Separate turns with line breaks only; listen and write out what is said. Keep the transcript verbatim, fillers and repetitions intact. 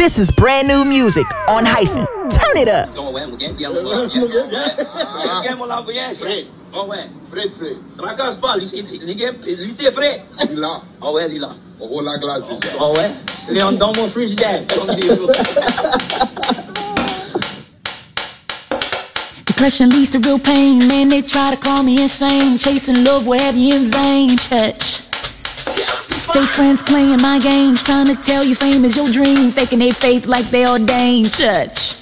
This is brand new music on Hyphen. Turn it up.
Oh ouais. Fred, Fred. Tracasse pas, lui c'est lui c'est Fred. Lila. Oh ouais, Lila. On roule la glace déjà. Oh ouais. Il est dans mon frigidaire.
Depression leads to real pain. Man, they try to call me insane. Chasing love will have you in vain. Church. Fake friends playing my games, trying to tell you fame is your dream, faking their faith like they ordained. Church.